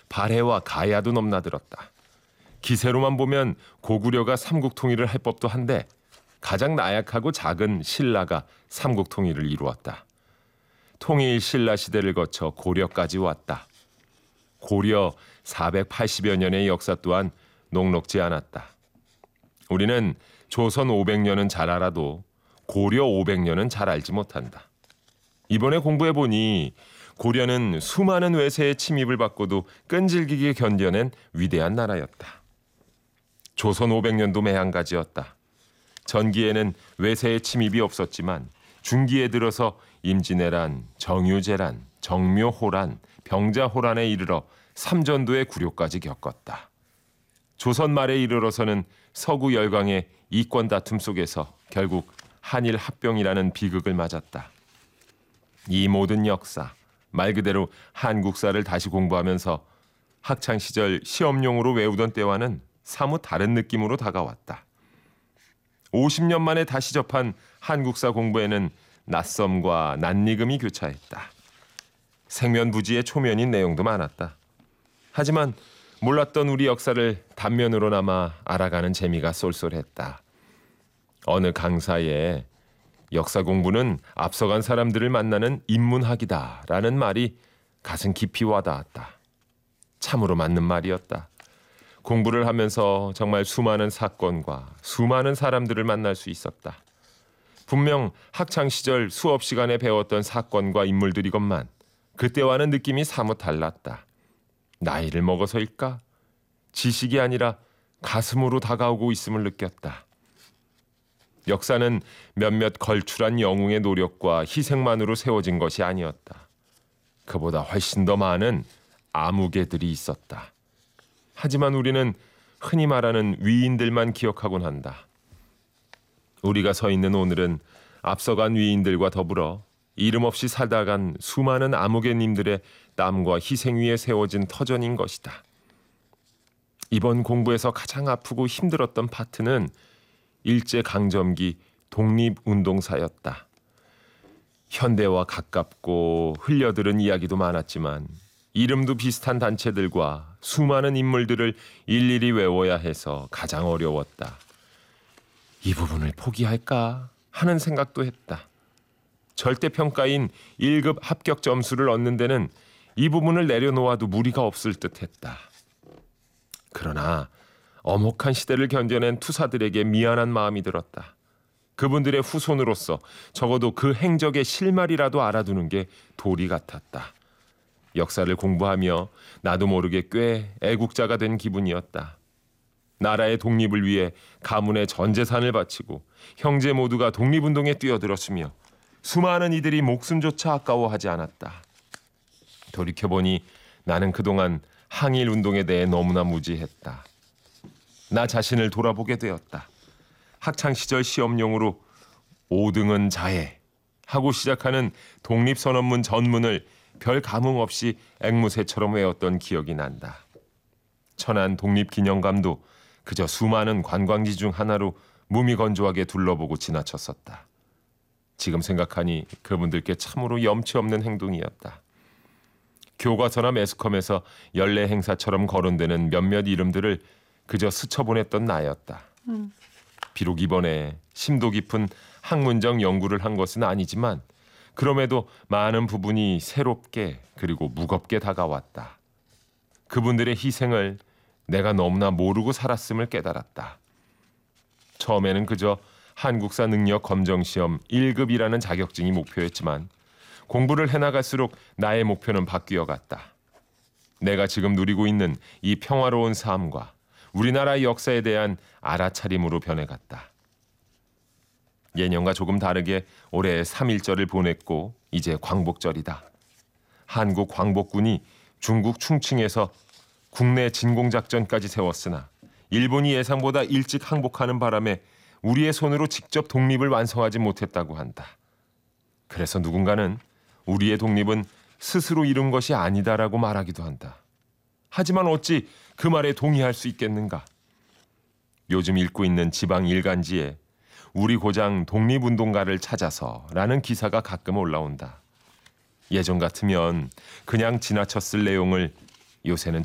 발해와 가야도 넘나들었다. 기세로만 보면 고구려가 삼국 통일을 할 법도 한데 가장 나약하고 작은 신라가 삼국 통일을 이루었다. 통일 신라 시대를 거쳐 고려까지 왔다. 고려 480여 년의 역사 또한 녹록지 않았다. 우리는 조선 500년은 잘 알아도 고려 500년은 잘 알지 못한다. 이번에 공부해보니 고려는 수많은 외세의 침입을 받고도 끈질기게 견뎌낸 위대한 나라였다. 조선 500년도 매한가지였다. 전기에는 외세의 침입이 없었지만 중기에 들어서 임진왜란, 정유재란, 정묘호란, 병자호란에 이르러 삼전도의 굴욕까지 겪었다. 조선 말에 이르러서는 서구 열강의 이권 다툼 속에서 결국 한일 합병이라는 비극을 맞았다. 이 모든 역사, 말 그대로 한국사를 다시 공부하면서 학창시절 시험용으로 외우던 때와는 사뭇 다른 느낌으로 다가왔다. 50년 만에 다시 접한 한국사 공부에는 낯섦과 낯익음이 교차했다. 생면부지의 초면인 내용도 많았다. 하지만 몰랐던 우리 역사를 단면으로나마 알아가는 재미가 쏠쏠했다. 어느 강사의 역사 공부는 앞서간 사람들을 만나는 인문학이다라는 말이 가슴 깊이 와닿았다. 참으로 맞는 말이었다. 공부를 하면서 정말 수많은 사건과 수많은 사람들을 만날 수 있었다. 분명 학창시절 수업 시간에 배웠던 사건과 인물들이건만 그때와는 느낌이 사뭇 달랐다. 나이를 먹어서일까? 지식이 아니라 가슴으로 다가오고 있음을 느꼈다. 역사는 몇몇 걸출한 영웅의 노력과 희생만으로 세워진 것이 아니었다. 그보다 훨씬 더 많은 아무개들이 있었다. 하지만 우리는 흔히 말하는 위인들만 기억하곤 한다. 우리가 서 있는 오늘은 앞서간 위인들과 더불어 이름 없이 살다간 수많은 아무개님들의 땀과 희생 위에 세워진 터전인 것이다. 이번 공부에서 가장 아프고 힘들었던 파트는 일제강점기 독립운동사였다. 현대와 가깝고 흘려들은 이야기도 많았지만 이름도 비슷한 단체들과 수많은 인물들을 일일이 외워야 해서 가장 어려웠다. 이 부분을 포기할까 하는 생각도 했다. 절대평가인 1급 합격 점수를 얻는 데는 이 부분을 내려놓아도 무리가 없을 듯했다. 그러나 엄혹한 시대를 견뎌낸 투사들에게 미안한 마음이 들었다. 그분들의 후손으로서 적어도 그 행적의 실마리라도 알아두는 게 도리 같았다. 역사를 공부하며 나도 모르게 꽤 애국자가 된 기분이었다. 나라의 독립을 위해 가문의 전 재산을 바치고 형제 모두가 독립운동에 뛰어들었으며 수많은 이들이 목숨조차 아까워하지 않았다. 돌이켜보니 나는 그동안 항일운동에 대해 너무나 무지했다. 나 자신을 돌아보게 되었다. 학창시절 시험용으로 5등은 자해 하고 시작하는 독립선언문 전문을 별 감흥 없이 앵무새처럼 외웠던 기억이 난다. 천안 독립기념관도 그저 수많은 관광지 중 하나로 무미건조하게 둘러보고 지나쳤었다. 지금 생각하니 그분들께 참으로 염치 없는 행동이었다. 교과서나 매스컴에서 연례 행사처럼 거론되는 몇몇 이름들을 그저 스쳐보냈던 나였다. 비록 이번에 심도 깊은 학문적 연구를 한 것은 아니지만 그럼에도 많은 부분이 새롭게 그리고 무겁게 다가왔다. 그분들의 희생을 내가 너무나 모르고 살았음을 깨달았다. 처음에는 그저 한국사 능력 검정시험 1급이라는 자격증이 목표였지만 공부를 해나갈수록 나의 목표는 바뀌어갔다. 내가 지금 누리고 있는 이 평화로운 삶과 우리나라의 역사에 대한 알아차림으로 변해갔다. 예년과 조금 다르게 올해 3.1절을 보냈고 이제 광복절이다. 한국 광복군이 중국 충칭에서 국내 진공작전까지 세웠으나 일본이 예상보다 일찍 항복하는 바람에 우리의 손으로 직접 독립을 완성하지 못했다고 한다. 그래서 누군가는 우리의 독립은 스스로 이룬 것이 아니다라고 말하기도 한다. 하지만 어찌 그 말에 동의할 수 있겠는가? 요즘 읽고 있는 지방 일간지에 우리 고장 독립운동가를 찾아서라는 기사가 가끔 올라온다. 예전 같으면 그냥 지나쳤을 내용을 요새는